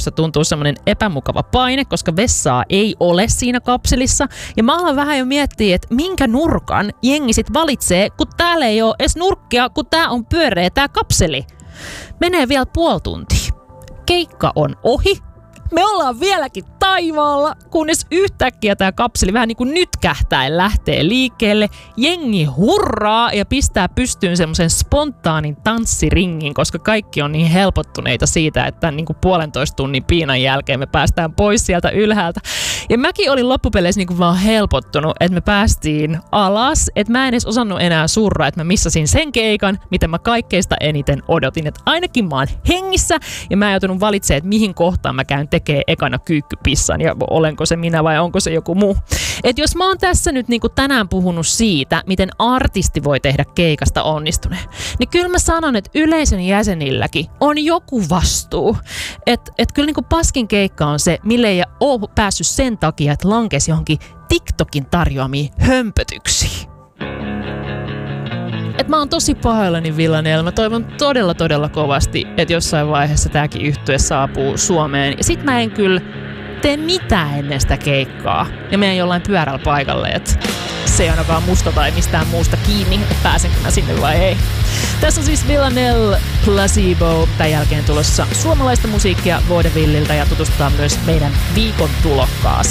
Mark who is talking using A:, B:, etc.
A: jossa tuntuu semmoinen epämukava paine, koska vessaa ei ole siinä kapselissa. Ja mä alan vähän jo miettiä, että minkä nurkan jengi sit valitsee, kun täällä ei ole edes nurkkia, kun tää on pyöreä tää kapseli. Menee vielä puoli tuntia. Keikka on ohi. Me ollaan vieläkin taivaalla, kunnes yhtäkkiä tämä kapseli vähän niin kuin nytkähtäen lähtee liikkeelle. Jengi hurraa ja pistää pystyyn semmoisen spontaanin tanssiringin, koska kaikki on niin helpottuneita siitä, että niin kuin 1,5 tunnin piinan jälkeen me päästään pois sieltä ylhäältä. Ja mäkin olin loppupeleissä niin kuin vaan helpottunut, että me päästiin alas, että mä en edes osannut enää surra, että mä missasin sen keikan, mitä mä kaikkeista eniten odotin. Että ainakin mä oon hengissä ja mä en joutunut valitsemaan, että mihin kohtaan mä käyn tekee ekana kyykkypissan ja olenko se minä vai onko se joku muu. Et jos mä oon tässä nyt niin kuin tänään puhunut siitä, miten artisti voi tehdä keikasta onnistuneen, niin kyllä mä sanon, että yleisön jäsenilläkin on joku vastuu. Et kyllä niin kuin paskin keikka on se, mille ei ole päässyt sen takia, että lankesi johonkin TikTokin tarjoamiin hömpötyksiin. Et mä oon tosi pahoillani Villanelle. Mä toivon todella kovasti, että jossain vaiheessa tääkin yhtye saapuu Suomeen. Ja sit mä en kyllä tee mitään ennen sitä keikkaa. Ja menen jollain pyörällä paikalle, että se ei ainakaan musta tai mistään muusta kiinni, että pääsenkö mä sinne vai ei. Tässä on siis Villanelle Placebo. Tämän jälkeen tulossa suomalaista musiikkia Vaudevilleltä ja tutustutaan myös meidän viikon tulokkaaseen.